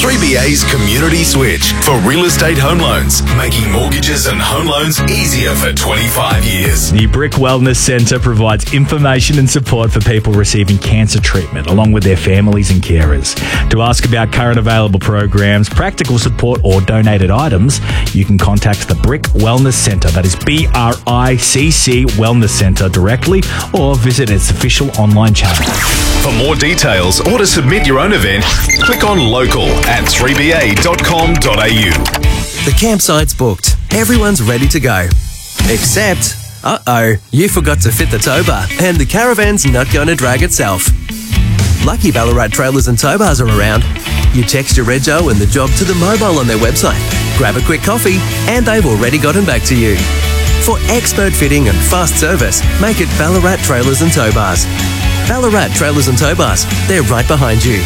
3BA's Community Switch for real estate home loans, making mortgages and home loans easier for 25 years. The Brick Wellness Centre provides information and support for people receiving cancer treatment, along with their families and carers. To ask about current available programs, practical support or donated items, you can contact the Brick Wellness Centre, that is BRICC Wellness Centre, directly, or visit its official online channel. For more details or to submit your own event, click on local at 3ba.com.au. The campsite's booked. Everyone's ready to go. Except, you forgot to fit the tow bar and the caravan's not going to drag itself. Lucky Ballarat Trailers and Tow Bars are around. You text your rego and the job to the mobile on their website. Grab a quick coffee and they've already gotten back to you. For expert fitting and fast service, make it Ballarat Trailers and Tow Bars. Ballarat Trailers and Tow Bars, they're right behind you.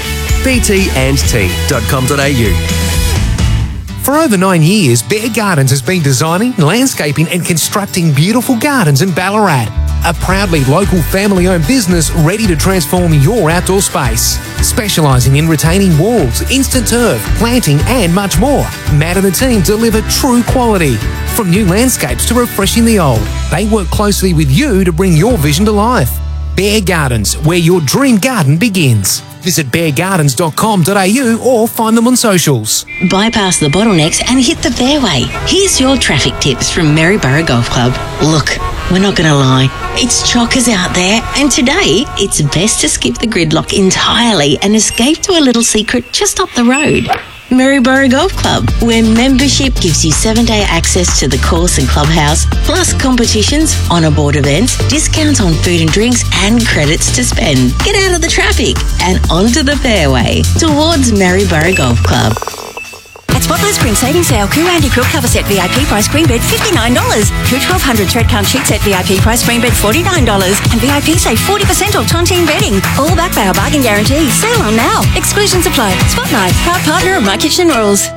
btandt.com.au. For over 9 years, Bear Gardens has been designing, landscaping and constructing beautiful gardens in Ballarat. A proudly local family-owned business ready to transform your outdoor space. Specialising in retaining walls, instant turf, planting and much more, Matt and the team deliver true quality. From new landscapes to refreshing the old, they work closely with you to bring your vision to life. Bear Gardens, where your dream garden begins. Visit beargardens.com.au or find them on socials. Bypass the bottlenecks and hit the fairway. Here's your traffic tips from Maryborough Golf Club. Look, we're not going to lie. It's chockers out there, and today it's best to skip the gridlock entirely and escape to a little secret just up the road. Maryborough Golf Club, where membership gives you 7-day access to the course and clubhouse, plus competitions, on-board events, discounts on food and drinks, and credits to spend. Get out of the traffic and onto the fairway towards Maryborough Golf Club. At Spotlight Spring Savings Sale, Koo Andy Crook cover set VIP price screen bed $59. Koo 1200 thread count sheet set VIP price screen bed $49. And VIP save 40% off tontine bedding. All backed by our bargain guarantee. Sale on now. Exclusions apply. Spotlight, proud partner of My Kitchen Rules.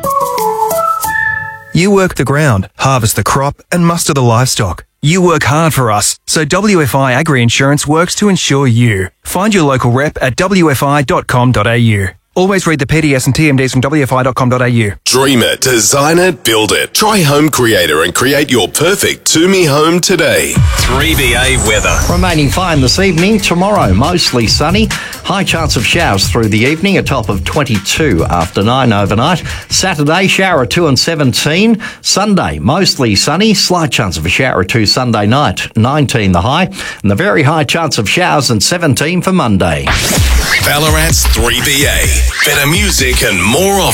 You work the ground, harvest the crop and muster the livestock. You work hard for us, so WFI Agri Insurance works to insure you. Find your local rep at wfi.com.au. Always read the PDS and TMDs from wfi.com.au. Dream it, design it, build it. Try Home Creator and create your perfect Toomey home today. 3BA weather. Remaining fine this evening. Tomorrow, mostly sunny. High chance of showers through the evening, a top of 22 after 9 overnight. Saturday, shower 2 and 17. Sunday, mostly sunny. Slight chance of a shower or 2 Sunday night, 19 the high. And the very high chance of showers and 17 for Monday. Ballarat's 3BA. Better music and more of